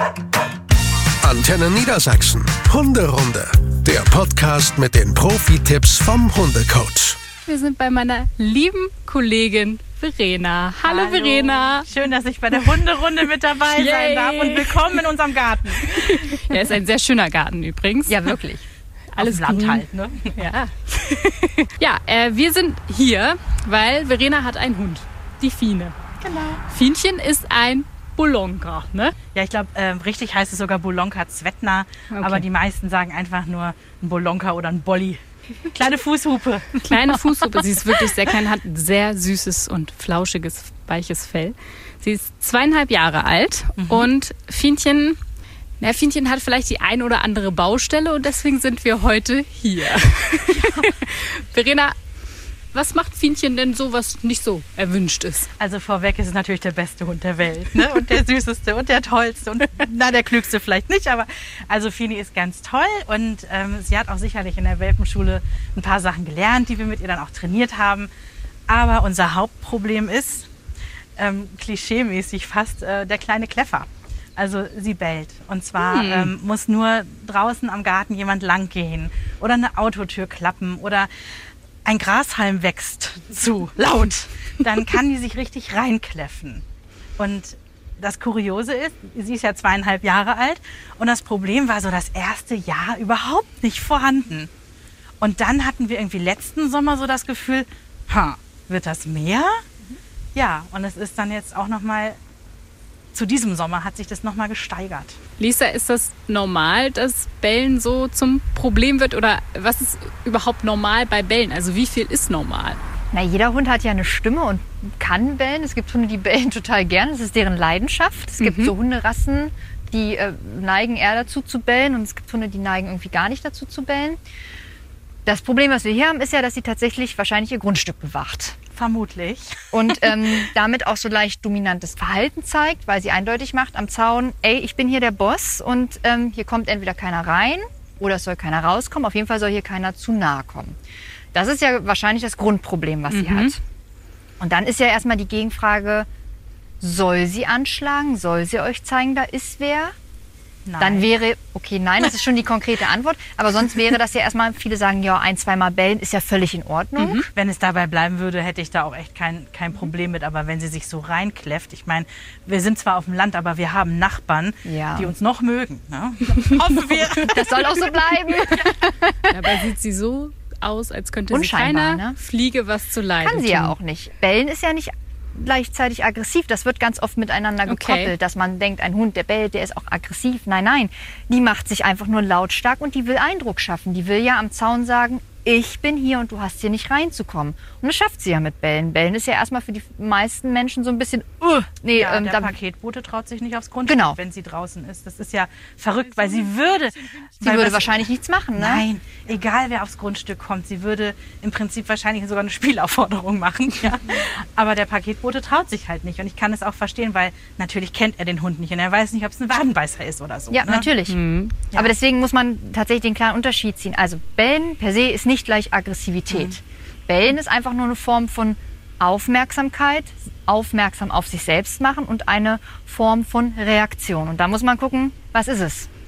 Antenne Niedersachsen. Hunderunde. Der Podcast mit den Profi-Tipps vom Hundecoach. Wir sind bei meiner lieben Kollegin Verena. Hallo Verena. Schön, dass ich bei der Hunderunde mit dabei sein darf und willkommen in unserem Garten. Ja, ist ein sehr schöner Garten übrigens. Ja, wirklich. Alles Land grün. halt, ne? Ja. Ja, wir sind hier, weil Verena hat einen Hund, die Fine. Genau. Fienchen ist ein Bolonka, ne? Ja, ich glaube, richtig heißt es sogar Bolonka Zvetna, Okay. aber die meisten sagen einfach nur ein Bolonka oder ein Bolli. Kleine Fußhupe. Kleine Fußhupe, sie ist wirklich sehr klein, hat ein sehr süßes und flauschiges, weiches Fell. Sie ist 2,5 Jahre alt und Fienchen hat vielleicht die ein oder andere Baustelle und deswegen sind wir heute hier. Verena, was macht Fienchen denn so, was nicht so erwünscht ist? Also vorweg ist es natürlich der beste Hund der Welt, ne? Und der süßeste und der tollste und der klügste vielleicht nicht, aber also Fini ist ganz toll und sie hat auch sicherlich in der Welpenschule ein paar Sachen gelernt, die wir mit ihr dann auch trainiert haben. Aber unser Hauptproblem ist, klischeemäßig fast, der kleine Kleffer. Also sie bellt und zwar muss nur draußen am Garten jemand lang gehen oder eine Autotür klappen oder ein Grashalm wächst zu laut, dann kann die sich richtig reinkläffen. Und das Kuriose ist, sie ist ja 2,5 Jahre alt und das Problem war so das erste Jahr überhaupt nicht vorhanden. Und dann hatten wir irgendwie letzten Sommer so das Gefühl, wird das mehr? Ja, und es ist dann jetzt auch nochmal, zu diesem Sommer hat sich das nochmal gesteigert. Lisa, ist das normal, dass Bellen so zum Problem wird? Oder was ist überhaupt normal bei Bellen? Also wie viel ist normal? Na, jeder Hund hat ja eine Stimme und kann bellen. Es gibt Hunde, die bellen total gern. Das ist deren Leidenschaft. Es gibt so Hunderassen, die neigen eher dazu zu bellen. Und es gibt Hunde, die neigen irgendwie gar nicht dazu zu bellen. Das Problem, was wir hier haben, ist ja, dass sie tatsächlich wahrscheinlich ihr Grundstück bewacht. Vermutlich. Und damit auch so leicht dominantes Verhalten zeigt, weil sie eindeutig macht am Zaun, ey, ich bin hier der Boss und hier kommt entweder keiner rein oder es soll keiner rauskommen. Auf jeden Fall soll hier keiner zu nahe kommen. Das ist ja wahrscheinlich das Grundproblem, was sie hat. Und dann ist ja erstmal die Gegenfrage, soll sie anschlagen? Soll sie euch zeigen, da ist wer? Nein. Dann wäre, okay, nein, das ist schon die konkrete Antwort. Aber sonst wäre das ja erstmal, viele sagen, ja, 1-2 Mal bellen ist ja völlig in Ordnung. Wenn es dabei bleiben würde, hätte ich da auch echt kein Problem mit. Aber wenn sie sich so reinkläfft, ich meine, wir sind zwar auf dem Land, aber wir haben Nachbarn, Ja. die uns noch mögen. Ne? Hoffen wir. Das soll auch so bleiben. Dabei sieht sie so aus, als könnte sie Unscheinbar, keiner ne? Fliege was zu leiden Kann sie ja tun. auch nicht. Bellen ist ja nicht gleichzeitig aggressiv. Das wird ganz oft miteinander gekoppelt, Okay. dass man denkt, ein Hund, der bellt, der ist auch aggressiv. Nein, nein. Die macht sich einfach nur lautstark und die will Eindruck schaffen. Die will ja am Zaun sagen, ich bin hier und du hast hier nicht reinzukommen. Und das schafft sie ja mit Bellen. Bellen ist ja erstmal für die meisten Menschen so ein bisschen, Ja, der da, Paketbote traut sich nicht aufs Grundstück, Genau. wenn sie draußen ist. Das ist ja verrückt, weil sie würde... sie würde wahrscheinlich nichts machen, ne? Nein, egal wer aufs Grundstück kommt, sie würde im Prinzip wahrscheinlich sogar eine Spielaufforderung machen. Ja. Aber der Paketbote traut sich halt nicht. Und ich kann es auch verstehen, weil natürlich kennt er den Hund nicht und er weiß nicht, ob es ein Wadenbeißer ist oder so. Ja, ne? natürlich. Ja. Aber deswegen muss man tatsächlich den klaren Unterschied ziehen. Also Bellen per se ist nicht gleich Aggressivität. Bellen ist einfach nur eine Form von Aufmerksamkeit, aufmerksam auf sich selbst machen und eine Form von Reaktion. Und da muss man gucken, was ist es?